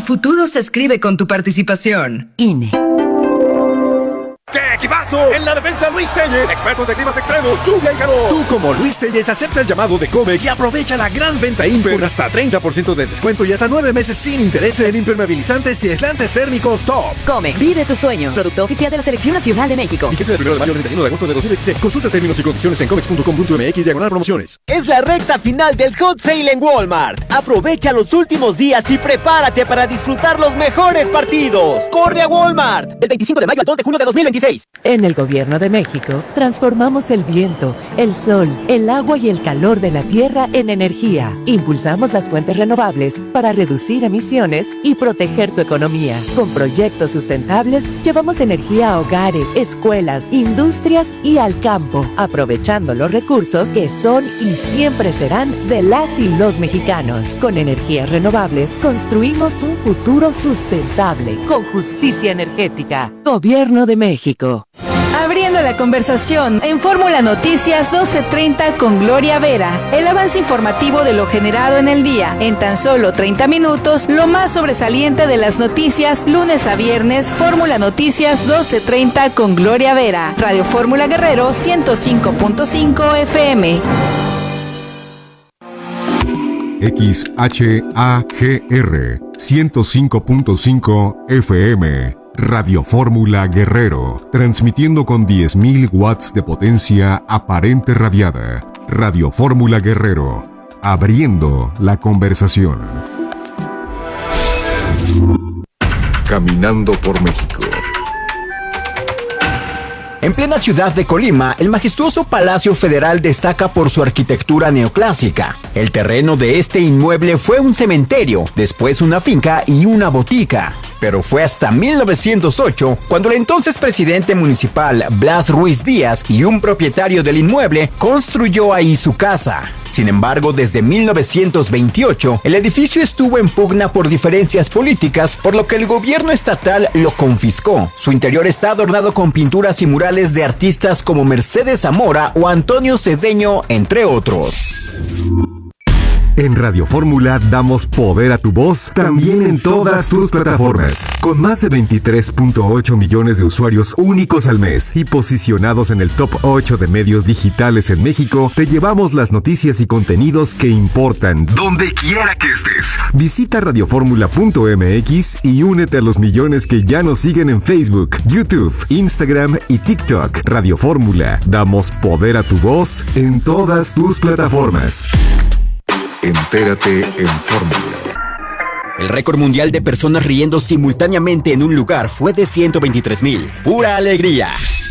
futuro se escribe con tu participación. INE. ¡Qué equipazo! En la defensa, Luis Telles, expertos de climas extremos, lluvia y calor. Tú, como Luis Telles, acepta el llamado de Comex y aprovecha la gran venta Imper con hasta 30% de descuento y hasta 9 meses sin intereses en impermeabilizantes y aislantes térmicos top. Comex, vive tus sueños. Producto oficial de la Selección Nacional de México. Fíjese del 1 de mayo al 31 de agosto de 2016. Consulta términos y condiciones en comex.com.mx/promociones. Es la recta final del Hot Sale en Walmart. Aprovecha los últimos días y prepárate para disfrutar los mejores partidos. ¡Corre a Walmart! Del 25 de mayo al 2 de junio de 2026. En el Gobierno de México, transformamos el viento, el sol, el agua y el calor de la tierra en energía. Impulsamos las fuentes renovables para reducir emisiones y proteger tu economía. Con proyectos sustentables, llevamos energía a hogares, escuelas, industrias y al campo, aprovechando los recursos que son y siempre serán de las y los mexicanos. Con energías renovables, construimos un futuro sustentable, con justicia energética. Gobierno de México. Abriendo la conversación en Fórmula Noticias 12:30 con Gloria Vera. El avance informativo de lo generado en el día. En tan solo 30 minutos, lo más sobresaliente de las noticias, lunes a viernes, Fórmula Noticias 12:30 con Gloria Vera. Radio Fórmula Guerrero 105.5 FM. XHAGR 105.5 FM. Radio Fórmula Guerrero, transmitiendo con 10.000 watts de potencia aparente radiada. Radio Fórmula Guerrero, abriendo la conversación. Caminando por México. En plena ciudad de Colima, el majestuoso Palacio Federal destaca por su arquitectura neoclásica. El terreno de este inmueble fue un cementerio, después una finca y una botica. Pero fue hasta 1908 cuando el entonces presidente municipal Blas Ruiz Díaz y un propietario del inmueble construyó ahí su casa. Sin embargo, desde 1928, el edificio estuvo en pugna por diferencias políticas, por lo que el gobierno estatal lo confiscó. Su interior está adornado con pinturas y murales de artistas como Mercedes Zamora o Antonio Cedeño, entre otros. En Radio Fórmula damos poder a tu voz también en todas tus plataformas. Con más de 23.8 millones de usuarios únicos al mes y posicionados en el top 8 de medios digitales en México, te llevamos las noticias y contenidos que importan donde quiera que estés. Visita radioformula.mx y únete a los millones que ya nos siguen en Facebook, YouTube, Instagram y TikTok. Radio Fórmula, damos poder a tu voz en todas tus plataformas. Entérate en Fórmula. El récord mundial de personas riendo simultáneamente en un lugar fue de 123,000. ¡Pura alegría!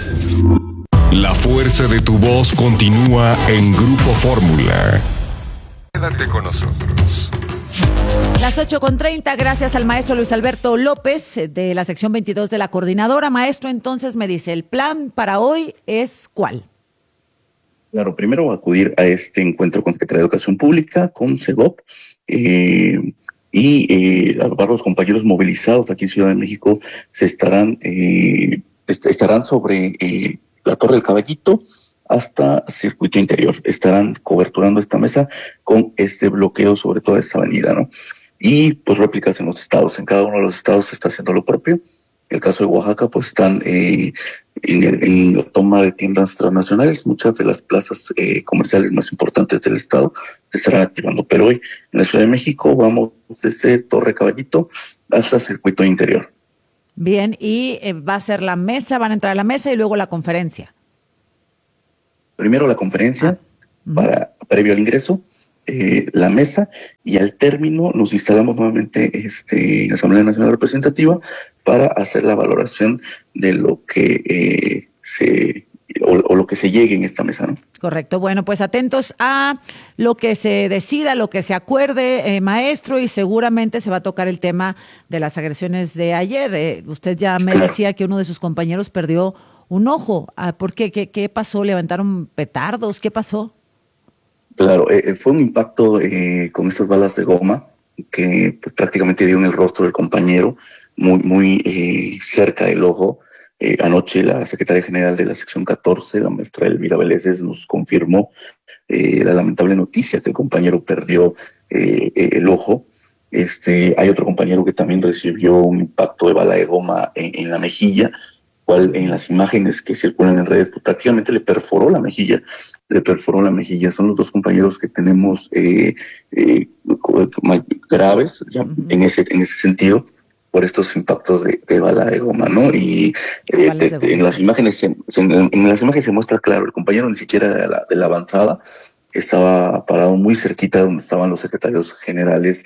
La fuerza de tu voz continúa en Grupo Fórmula. Quédate con nosotros. Las 8:30, gracias al maestro Luis Alberto López de la sección 22 de la coordinadora. Maestro, entonces me dice, ¿el plan para hoy es cuál? Claro, primero acudir a este encuentro con Secretaría de Educación Pública, con CEGOP, y los compañeros movilizados aquí en Ciudad de México estarán sobre la Torre del Caballito hasta Circuito Interior. Estarán coberturando esta mesa con este bloqueo sobre toda esta avenida, ¿no? Y pues réplicas en los estados. En cada uno de los estados se está haciendo lo propio. El caso de Oaxaca, pues están en la toma de tiendas transnacionales. Muchas de las plazas comerciales más importantes del estado se estarán activando. Pero hoy, en la Ciudad de México, vamos desde Torre Caballito hasta Circuito Interior. Bien, y va a ser la mesa, van a entrar a la mesa y luego la conferencia. Primero la conferencia previo al ingreso, la mesa, y al término nos instalamos nuevamente en la Asamblea Nacional Representativa para hacer la valoración de lo que lo que se llegue en esta mesa, ¿no? Correcto. Bueno, pues atentos a lo que se decida, lo que se acuerde, maestro, y seguramente se va a tocar el tema de las agresiones de ayer. Usted ya me decía que uno de sus compañeros perdió un ojo. ¿Por qué? ¿Qué pasó? ¿Levantaron petardos? ¿Qué pasó? Claro, fue un impacto con estas balas de goma que pues, prácticamente dio en el rostro del compañero, muy cerca del ojo. Anoche la secretaria general de la sección 14, la maestra Elvira Vélez, nos confirmó la lamentable noticia que el compañero perdió el ojo. Hay otro compañero que también recibió un impacto de bala de goma en la mejilla, cual en las imágenes que circulan en redes, pues, prácticamente le perforó la mejilla. Son los dos compañeros que tenemos graves ya, en ese sentido, por estos impactos de bala de goma, ¿no? Y en las imágenes se muestra claro, el compañero ni siquiera de la avanzada estaba parado muy cerquita de donde estaban los secretarios generales,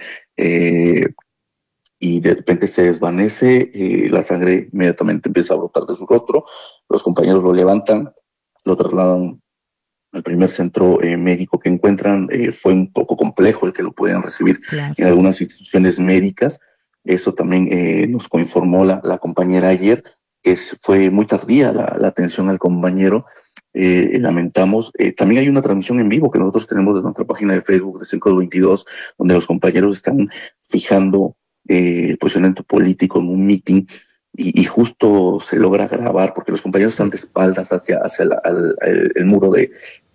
y de repente se desvanece, la sangre inmediatamente empieza a brotar de su rostro, los compañeros lo levantan, lo trasladan al primer centro médico que encuentran. Fue un poco complejo el que lo pudieran recibir en algunas instituciones médicas. Eso también nos informó la compañera ayer, que fue muy tardía la atención al compañero. Lamentamos. También hay una transmisión en vivo que nosotros tenemos desde nuestra página de Facebook de 522, donde los compañeros están fijando el posicionamiento político en un meeting, y justo se logra grabar porque los compañeros están de espaldas hacia el muro de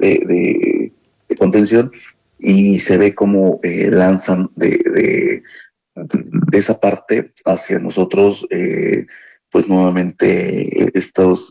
contención, y se ve cómo lanzan de esa parte hacia nosotros, pues nuevamente estos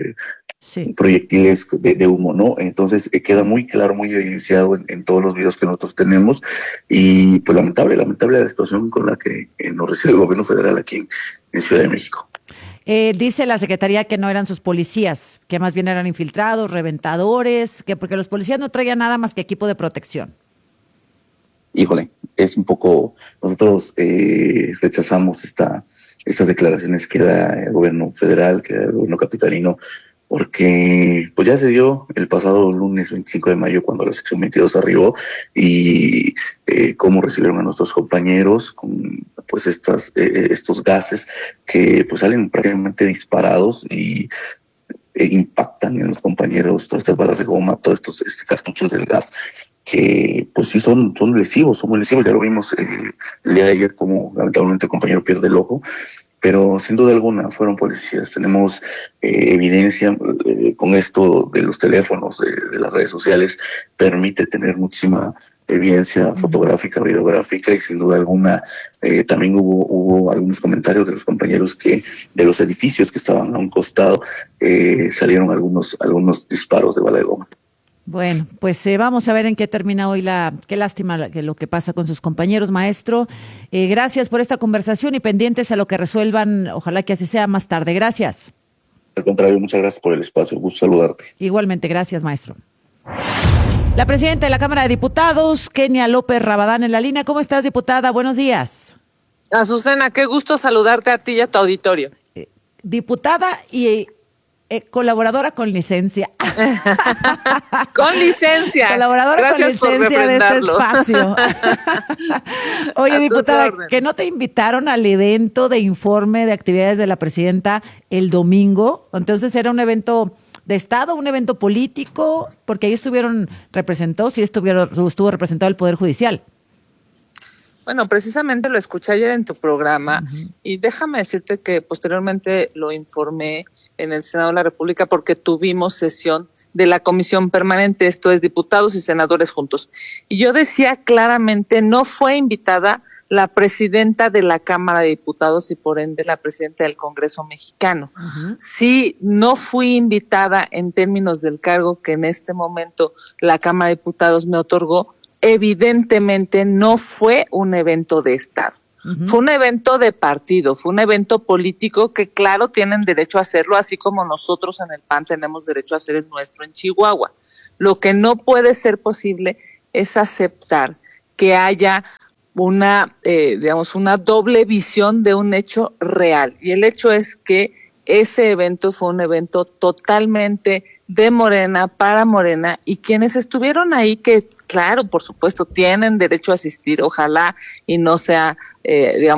proyectiles de humo, ¿no? Entonces queda muy claro, muy evidenciado en todos los videos que nosotros tenemos, y pues lamentable la situación con la que nos recibe el gobierno federal aquí en Ciudad de México. Dice la Secretaría que no eran sus policías, que más bien eran infiltrados, reventadores, que porque los policías no traían nada más que equipo de protección. Híjole, es un poco, nosotros rechazamos estas declaraciones que da el gobierno federal, que da el gobierno capitalino, porque pues ya se dio el pasado lunes 25 de mayo cuando la sección 22 arribó, y cómo recibieron a nuestros compañeros con pues estos gases que pues salen prácticamente disparados y impactan en los compañeros, todas estas balas de goma, todos estos cartuchos del gas, que pues sí son lesivos, ya lo vimos el día de ayer, como lamentablemente el compañero pierde el ojo, pero sin duda alguna fueron policías. Tenemos evidencia con esto de los teléfonos, de las redes sociales, permite tener muchísima evidencia fotográfica, videográfica, y sin duda alguna también hubo algunos comentarios de los compañeros que de los edificios que estaban a un costado salieron algunos disparos de bala de goma. Bueno, pues vamos a ver en qué termina hoy qué lástima lo que pasa con sus compañeros, maestro. Gracias por esta conversación y pendientes a lo que resuelvan. Ojalá que así sea más tarde. Gracias. Al contrario, muchas gracias por el espacio. Gusto saludarte. Igualmente, gracias, maestro. La presidenta de la Cámara de Diputados, Kenia López Rabadán, en la línea. ¿Cómo estás, diputada? Buenos días. Azucena, qué gusto saludarte a ti y a tu auditorio. Diputada y colaboradora con licencia. Con licencia. Colaboradora Gracias con licencia de este espacio. Oye, diputada, ¿que no te invitaron al evento de informe de actividades de la presidenta el domingo? Entonces, ¿era un evento de Estado, un evento político? Porque ahí estuvo representado el Poder Judicial. Bueno, precisamente lo escuché ayer en tu programa, y déjame decirte que posteriormente lo informé en el Senado de la República porque tuvimos sesión de la Comisión Permanente, esto es diputados y senadores juntos. Y yo decía claramente, no fue invitada la presidenta de la Cámara de Diputados y por ende la presidenta del Congreso mexicano. Sí, no fui invitada en términos del cargo que en este momento la Cámara de Diputados me otorgó. Evidentemente no fue un evento de Estado. Fue un evento de partido, fue un evento político que claro tienen derecho a hacerlo, así como nosotros en el PAN tenemos derecho a hacer el nuestro en Chihuahua. Lo que no puede ser posible es aceptar que haya una doble visión de un hecho real. Y el hecho es que ese evento fue un evento totalmente de Morena, para Morena, y quienes estuvieron ahí, que claro, por supuesto, tienen derecho a asistir, ojalá y no sea,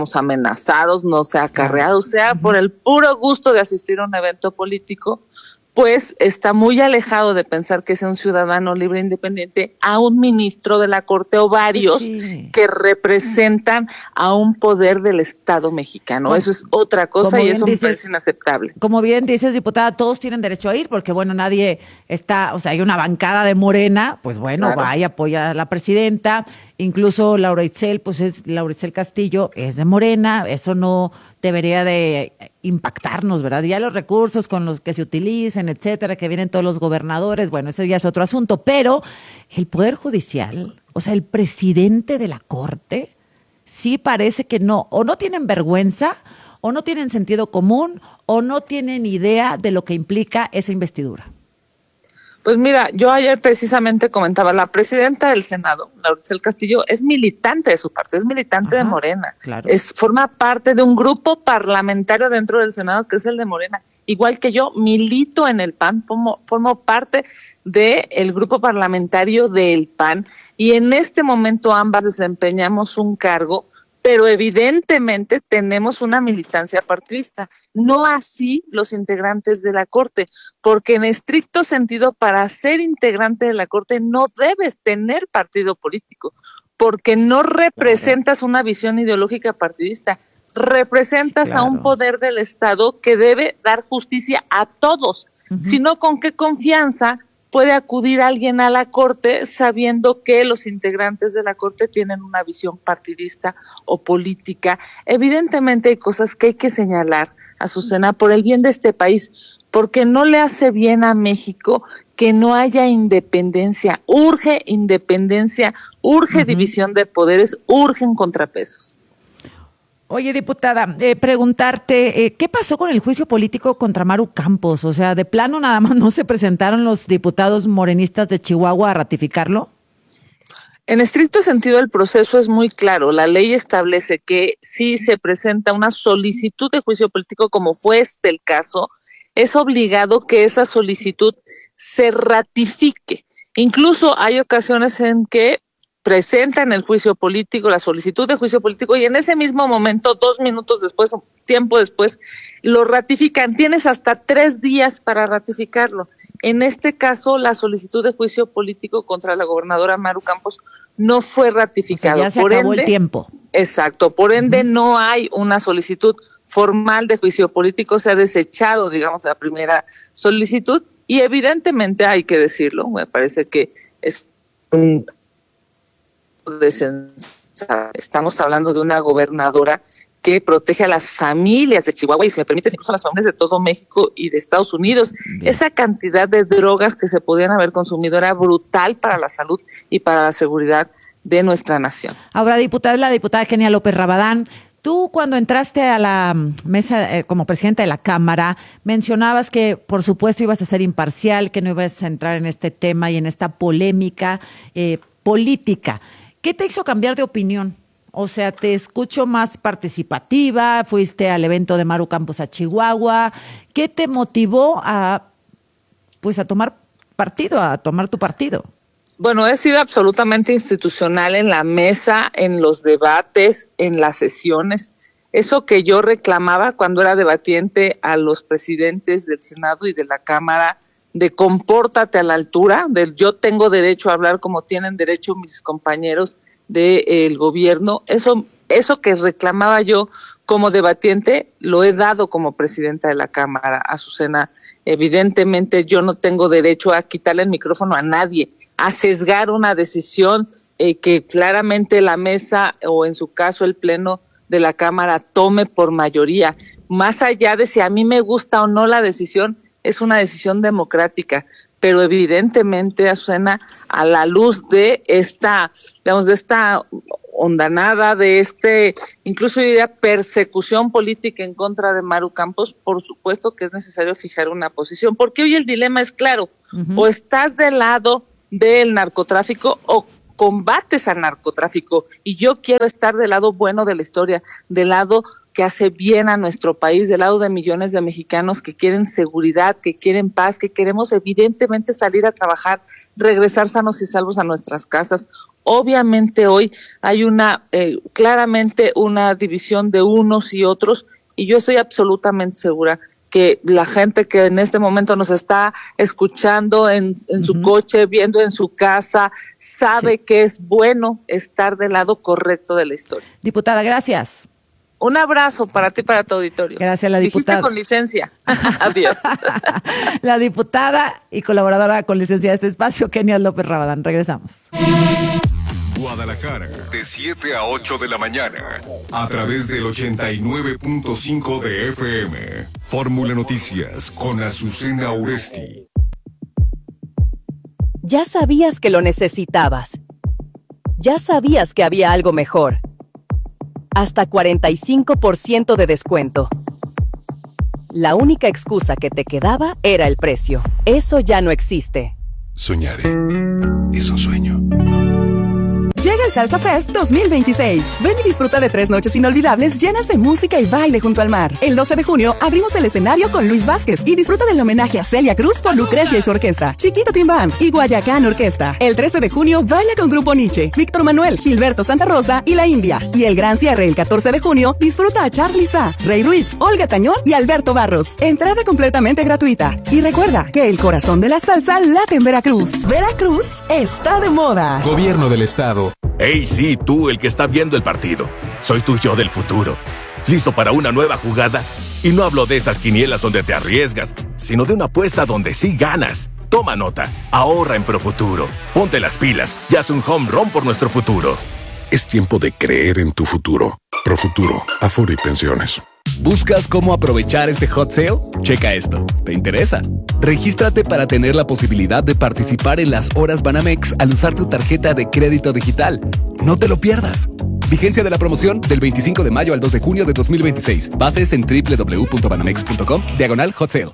amenazados, no sea acarreados, sea por el puro gusto de asistir a un evento político, pues está muy alejado de pensar que sea un ciudadano libre e independiente a un ministro de la Corte o varios que representan a un poder del Estado mexicano. Eso es otra cosa y eso me parece inaceptable. Como bien dices, diputada, todos tienen derecho a ir porque, bueno, nadie está, o sea, hay una bancada de Morena, pues bueno, claro, va y apoya a la presidenta. Incluso Laura Itzel, Laura Itzel Castillo es de Morena, eso no debería de impactarnos, ¿verdad? Ya los recursos con los que se utilicen, etcétera, que vienen todos los gobernadores, bueno, ese ya es otro asunto, pero el Poder Judicial, o sea, el presidente de la Corte, sí parece que no, o no tienen vergüenza, o no tienen sentido común, o no tienen idea de lo que implica esa investidura. Pues mira, yo ayer precisamente comentaba, la presidenta del Senado, Laura Itzel Castillo, es militante de su partido, es militante de Morena. Claro. Forma parte de un grupo parlamentario dentro del Senado que es el de Morena. Igual que yo, milito en el PAN, formo parte del grupo parlamentario del PAN y en este momento ambas desempeñamos un cargo, pero evidentemente tenemos una militancia partidista, no así los integrantes de la Corte, porque en estricto sentido para ser integrante de la Corte no debes tener partido político, porque no representas una visión ideológica partidista, representas a un poder del Estado que debe dar justicia a todos, sino con qué confianza puede acudir alguien a la Corte sabiendo que los integrantes de la Corte tienen una visión partidista o política. Evidentemente hay cosas que hay que señalar, Azucena, por el bien de este país, porque no le hace bien a México que no haya independencia. Urge independencia, urge división de poderes, urgen contrapesos. Oye, diputada, preguntarte, ¿qué pasó con el juicio político contra Maru Campos? O sea, ¿de plano nada más no se presentaron los diputados morenistas de Chihuahua a ratificarlo? En estricto sentido, el proceso es muy claro. La ley establece que si se presenta una solicitud de juicio político, como fue el caso, es obligado que esa solicitud se ratifique. Incluso hay ocasiones en que presentan el juicio político, la solicitud de juicio político, y en ese mismo momento, 2 minutos después, o tiempo después, lo ratifican. Tienes hasta 3 días para ratificarlo. En este caso, la solicitud de juicio político contra la gobernadora Maru Campos no fue ratificado. O sea, ya se acabó el tiempo. Exacto. Por ende, no hay una solicitud formal de juicio político, se ha desechado, digamos, la primera solicitud, y evidentemente hay que decirlo, me parece que es un estamos hablando de una gobernadora que protege a las familias de Chihuahua y, si me permites, incluso a las familias de todo México y de Estados Unidos. Esa cantidad de drogas que se podían haber consumido era brutal para la salud y para la seguridad de nuestra nación. Ahora, diputada, la diputada Kenia López Rabadán, tú cuando entraste a la mesa como presidenta de la Cámara, mencionabas que por supuesto ibas a ser imparcial, que no ibas a entrar en este tema y en esta polémica política. ¿Qué te hizo cambiar de opinión? O sea, te escucho más participativa, fuiste al evento de Maru Campos a Chihuahua. ¿Qué te motivó a tomar partido, a tomar tu partido? Bueno, he sido absolutamente institucional en la mesa, en los debates, en las sesiones. Eso que yo reclamaba cuando era debatiente a los presidentes del Senado y de la Cámara, de compórtate a la altura, de yo tengo derecho a hablar como tienen derecho mis compañeros del gobierno. Eso que reclamaba yo como debatiente, lo he dado como presidenta de la Cámara, Azucena. Evidentemente yo no tengo derecho a quitarle el micrófono a nadie, a sesgar una decisión que claramente la mesa o en su caso el pleno de la Cámara tome por mayoría. Más allá de si a mí me gusta o no la decisión, es una decisión democrática, pero evidentemente, Azucena, a la luz de esta, digamos, de esta hondanada, de incluso yo diría persecución política en contra de Maru Campos, por supuesto que es necesario fijar una posición, porque hoy el dilema es claro, o estás del lado del narcotráfico o combates al narcotráfico, y yo quiero estar del lado bueno de la historia, del lado que hace bien a nuestro país, del lado de millones de mexicanos que quieren seguridad, que quieren paz, que queremos evidentemente salir a trabajar, regresar sanos y salvos a nuestras casas. Obviamente hoy hay claramente una división de unos y otros, y yo estoy absolutamente segura que la gente que en este momento nos está escuchando en su coche, viendo en su casa, sabe que es bueno estar del lado correcto de la historia. Diputada, gracias. Un abrazo para ti y para tu auditorio. Gracias, la diputada. Dijiste con licencia. Adiós. La diputada y colaboradora con licencia de este espacio, Kenia López Rabadán. Regresamos. Guadalajara, de 7 a 8 de la mañana, a través del 89.5 de FM. Fórmula Noticias con Azucena Oresti. Ya sabías que lo necesitabas. Ya sabías que había algo mejor. Hasta 45% de descuento. La única excusa que te quedaba era el precio. Eso ya no existe. Soñaré. Es un sueño. Llega el Salsa Fest 2026. Ven y disfruta de 3 noches inolvidables llenas de música y baile junto al mar. El 12 de junio abrimos el escenario con Luis Vázquez y disfruta del homenaje a Celia Cruz por Lucrecia y su orquesta, Chiquito Timbán y Guayacán Orquesta. El 13 de junio baila con Grupo Nietzsche, Víctor Manuel, Gilberto Santa Rosa y La India. Y el gran cierre el 14 de junio disfruta a Charly Sa, Rey Ruiz, Olga Tañón y Alberto Barros. Entrada completamente gratuita. Y recuerda que el corazón de la salsa late en Veracruz. Veracruz está de moda. Gobierno del Estado. Hey, sí, tú, el que está viendo el partido. Soy tu yo del futuro. ¿Listo para una nueva jugada? Y no hablo de esas quinielas donde te arriesgas, sino de una apuesta donde sí ganas. Toma nota. Ahorra en Profuturo. Ponte las pilas y haz un home run por nuestro futuro. Es tiempo de creer en tu futuro. Profuturo, Afore y Pensiones. ¿Buscas cómo aprovechar este hot sale? Checa esto. ¿Te interesa? Regístrate para tener la posibilidad de participar en las horas Banamex al usar tu tarjeta de crédito digital. No te lo pierdas. Vigencia de la promoción del 25 de mayo al 2 de junio de 2026. Bases en www.banamex.com/hot sale.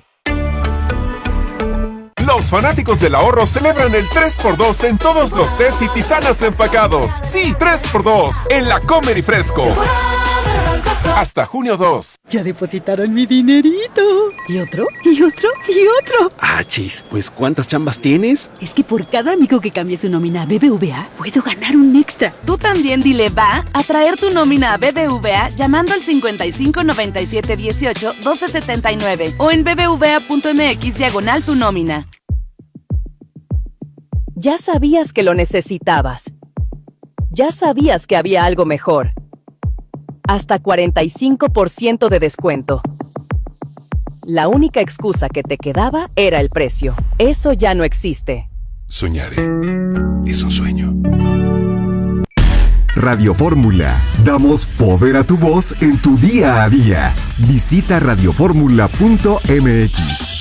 Los fanáticos del ahorro celebran el 3x2 en todos los tés y tisanas empacados. Sí, 3x2 en la Comer y Fresco. Hasta junio 2. Ya depositaron mi dinerito. ¿Y otro? ¿Y otro? ¿Y otro? Ah, chis, pues ¿cuántas chambas tienes? Es que por cada amigo que cambie su nómina a BBVA, puedo ganar un extra. Tú también dile va a traer tu nómina a BBVA llamando al 55 97 18 12 79 o en bbva.mx/tu nómina. Ya sabías que lo necesitabas. Ya sabías que había algo mejor. Hasta 45% de descuento. La única excusa que te quedaba era el precio. Eso ya no existe. Soñaré. Es un sueño. Radio Fórmula. Damos poder a tu voz en tu día a día. Visita radioformula.mx.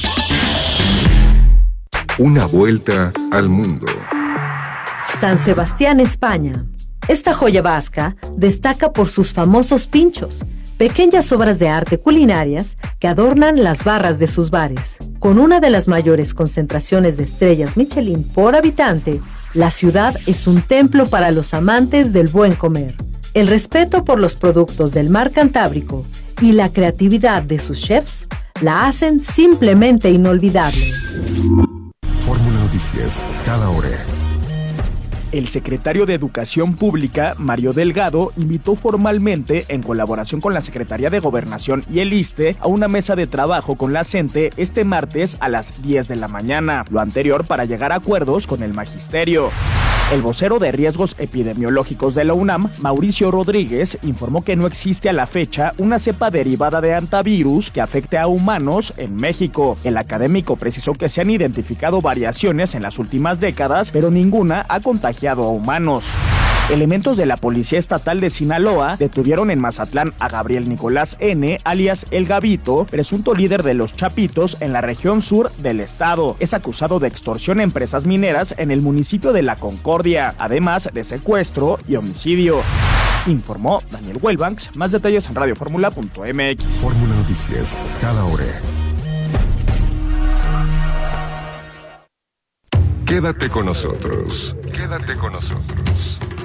Una vuelta al mundo. San Sebastián, España. Esta joya vasca destaca por sus famosos pinchos, pequeñas obras de arte culinarias que adornan las barras de sus bares. Con una de las mayores concentraciones de estrellas Michelin por habitante, la ciudad es un templo para los amantes del buen comer. El respeto por los productos del mar Cantábrico y la creatividad de sus chefs la hacen simplemente inolvidable. Fórmula Noticias, cada hora. El secretario de Educación Pública, Mario Delgado, invitó formalmente, en colaboración con la Secretaría de Gobernación y el ISSSTE, a una mesa de trabajo con la CENTE este martes a las 10 de la mañana. Lo anterior para llegar a acuerdos con el magisterio. El vocero de Riesgos Epidemiológicos de la UNAM, Mauricio Rodríguez, informó que no existe a la fecha una cepa derivada de hantavirus que afecte a humanos en México. El académico precisó que se han identificado variaciones en las últimas décadas, pero ninguna ha contagiado a humanos. Elementos de la Policía Estatal de Sinaloa detuvieron en Mazatlán a Gabriel Nicolás N., alias El Gabito, presunto líder de los Chapitos en la región sur del estado. Es acusado de extorsión a empresas mineras en el municipio de La Concordia, además de secuestro y homicidio. Informó Daniel Wellbanks. Más detalles en radioformula.mx. Fórmula Noticias, cada hora. Quédate con nosotros. Quédate con nosotros.